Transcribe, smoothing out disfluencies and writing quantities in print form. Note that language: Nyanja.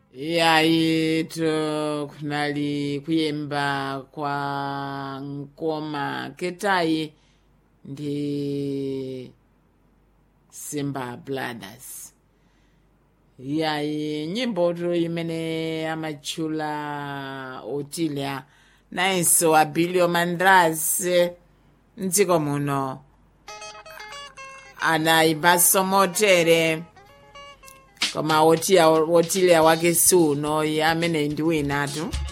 yaito kunali kuyimba kwa Nkoma Ketai ndi Simba Brothers. Yayi nyimbo tu imene amachula Otilia nayenso Abilio Mandras mdziko muno anayimbanso motere, koma Otilia wake suno amene ndi winatu.